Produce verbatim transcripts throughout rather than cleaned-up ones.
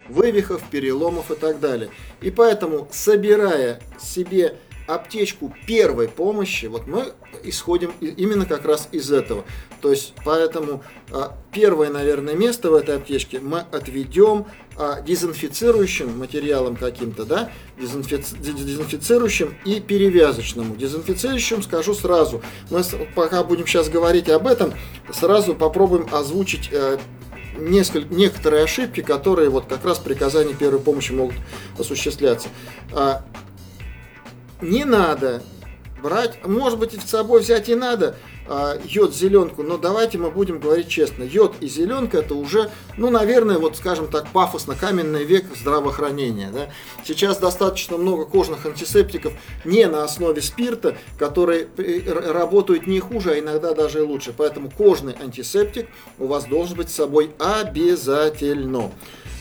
вывихов, переломов и так далее. И поэтому, собирая себе аптечку первой помощи, вот мы исходим именно как раз из этого. То есть, поэтому первое, наверное, место в этой аптечке мы отведем дезинфицирующим материалом каким-то, да, дезинфици... дезинфицирующим и перевязочному. Дезинфицирующим скажу сразу. Мы пока будем сейчас говорить об этом, сразу попробуем озвучить несколько, некоторые ошибки, которые вот как раз при оказании первой помощи могут осуществляться. Не надо брать, может быть, и с собой взять и надо а, йод, зеленку, но давайте мы будем говорить честно. Йод и зеленка это уже, ну, наверное, вот скажем так, пафосно каменный век здравоохранения. Да? Сейчас достаточно много кожных антисептиков не на основе спирта, которые работают не хуже, а иногда даже и лучше. Поэтому кожный антисептик у вас должен быть с собой обязательно.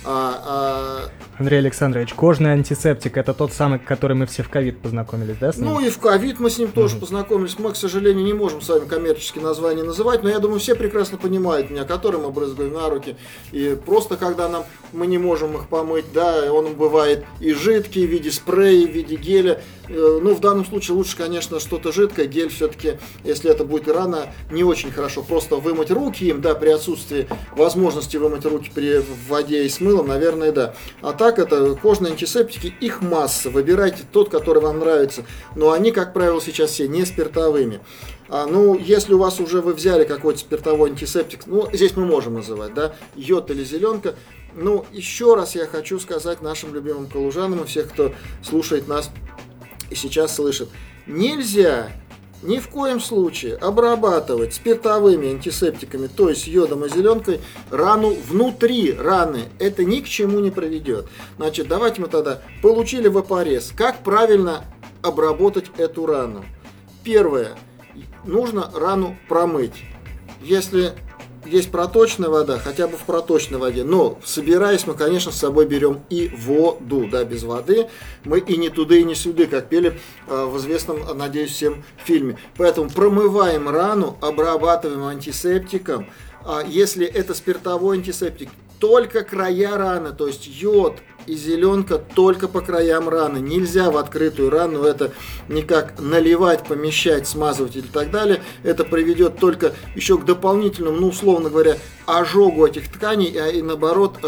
А, а... Андрей Александрович, кожный антисептик — это тот самый, который мы все в ковид познакомились, да? С ним? Ну и в ковид мы с ним тоже mm-hmm. познакомились. Мы, к сожалению, не можем с вами коммерческие названия называть, но я думаю, все прекрасно понимают меня, которые мы брызгаем на руки. И просто когда нам мы не можем их помыть, да, он бывает и жидкий в виде спрея, в виде геля. Ну, в данном случае лучше, конечно, что-то жидкое. Гель все-таки, если это будет рано, не очень хорошо. Просто вымыть руки им, да, при отсутствии возможности вымыть руки при в воде и с мылом, наверное, да. А так это кожные антисептики, их масса. Выбирайте тот, который вам нравится. Но они, как правило, сейчас все не спиртовыми. А, ну, если у вас уже вы взяли какой-то спиртовой антисептик, ну, здесь мы можем называть, да, йод или зеленка. Ну, еще раз я хочу сказать нашим любимым калужанам и всех, кто слушает нас и сейчас слышит. Нельзя ни в коем случае обрабатывать спиртовыми антисептиками, то есть йодом и зеленкой, рану внутри раны. Это ни к чему не приведет. Значит, давайте мы тогда получили вапорез. Как правильно обработать эту рану? Первое. Нужно рану промыть. Если есть проточная вода, хотя бы в проточной воде. Но, собираясь, мы, конечно, с собой берем и воду. Да, без воды мы и не туда, и не сюда, как пели э, в известном, надеюсь, всем фильме. Поэтому промываем рану, обрабатываем антисептиком. А если это спиртовой антисептик, только края раны, то есть йод и зеленка только по краям раны. Нельзя в открытую рану это никак наливать, помещать, смазывать или так далее. Это приведет только еще к дополнительному, ну, условно говоря, ожогу этих тканей, а и наоборот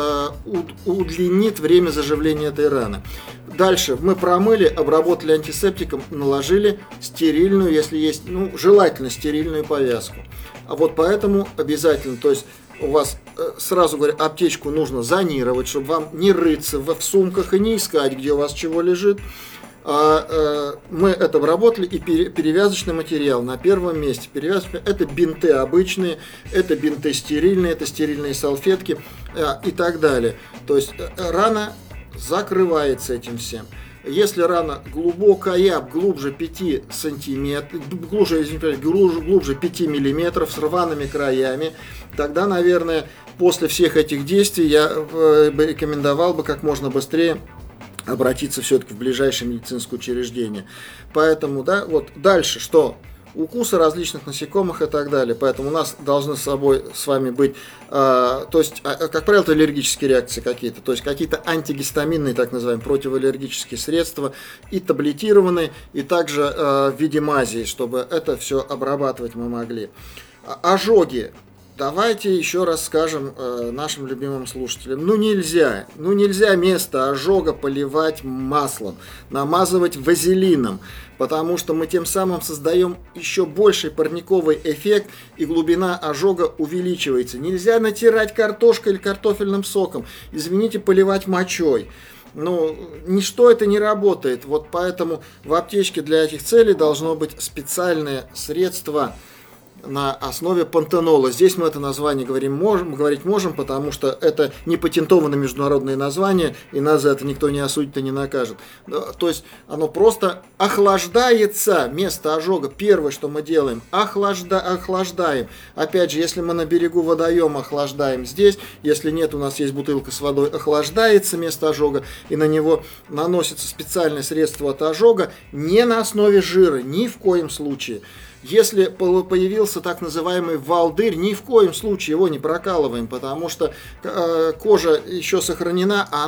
удлинит время заживления этой раны. Дальше мы промыли, обработали антисептиком, наложили стерильную, если есть, ну, желательно стерильную повязку. А вот поэтому обязательно, то есть у вас, сразу говоря, аптечку нужно зонировать, чтобы вам не рыться в сумках и не искать, где у вас чего лежит. Мы это обработали, и перевязочный материал на первом месте. Перевязочный, это бинты обычные, это бинты стерильные, это стерильные салфетки и так далее. То есть рана закрывается этим всем. Если рана глубокая, глубже пяти сантиметров, глубже, глубже, глубже пяти миллиметров, с рваными краями, тогда, наверное, после всех этих действий я бы рекомендовал бы как можно быстрее обратиться все-таки в ближайшее медицинское учреждение. Поэтому, да, вот дальше что? Укусы различных насекомых и так далее. Поэтому у нас должны с собой с вами быть, э, то есть, э, как правило, это аллергические реакции какие-то, то есть какие-то антигистаминные, так называемые, противоаллергические средства, и таблетированные, и также э, в виде мази, чтобы это все обрабатывать мы могли. Ожоги. Давайте еще раз скажем э, нашим любимым слушателям, ну нельзя, ну нельзя место ожога поливать маслом, намазывать вазелином, потому что мы тем самым создаем еще больший парниковый эффект, и глубина ожога увеличивается. Нельзя натирать картошкой или картофельным соком, извините, поливать мочой. Ну, ничто это не работает, вот поэтому в аптечке для этих целей должно быть специальное средство на основе пантенола. Здесь мы это название говорим, можем, говорить можем, потому что это не патентованное международное название, и нас за это никто не осудит и не накажет. То есть оно просто охлаждается, место ожога. Первое, что мы делаем, охлажда, охлаждаем. Опять же, если мы на берегу водоема, охлаждаем здесь. Если нет, у нас есть бутылка с водой, охлаждается место ожога, и на него наносится специальное средство от ожога, не на основе жира, ни в коем случае. Если появился так называемый волдырь, ни в коем случае его не прокалываем, потому что кожа еще сохранена, а